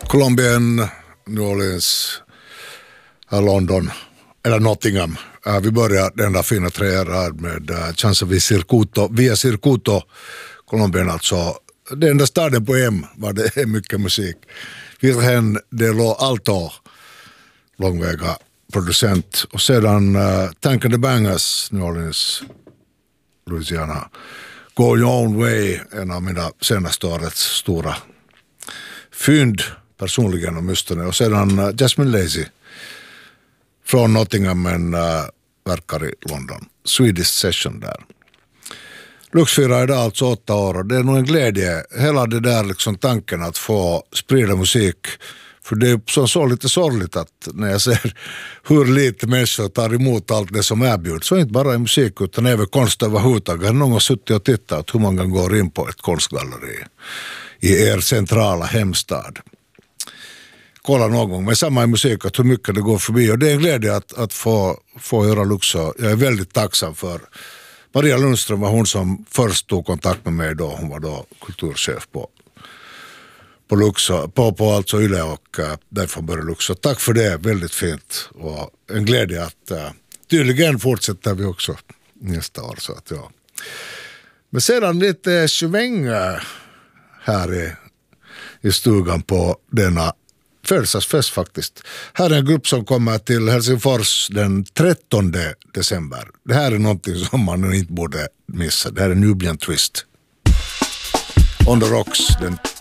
Colombien, New Orleans, London eller Nottingham. Vi börjar den där fina trean med Chance via Circuito, Colombien alltså. Den enda staden på M var det är mycket musik. Virgen de lo Alto, långväga producent. Och sedan Tank and the Bangers, New Orleans, Louisiana. Go Your Own Way, en av mina senaste årets stora fynd personligen om Mustone. Och sedan Jasmine Lazy från Nottingham men verkar i London. Swedish Session där. Luxfyra är det alltså 8 år och det är nog en glädje. Hela det där liksom tanken att få sprida musik. För det är så lite sorgligt att när jag ser hur lite människor tar emot allt det som erbjuds. Så inte bara i musik utan även konst överhuvudtaget. Någon har suttit och tittat hur många går in på ett konstgalleri i er centrala hemstad. Kolla någon gång, men samma i musik att hur mycket det går förbi. Och det är en glädje att få göra Luxor. Jag är väldigt tacksam för Maria Lundström var hon som först tog kontakt med mig då. Hon var då kulturchef på Luxor, på alltså Yle och därför började Luxor. Tack för det, väldigt fint. Och en glädje att tydligen fortsätter vi också nästa år. Så att, ja. Men sedan lite sväng här i stugan på denna födelsedagsfest faktiskt. Här är en grupp som kommer till Helsingfors den 13 december. Det här är någonting som man inte borde missa. Det här är Nubian Twist. On the Rocks den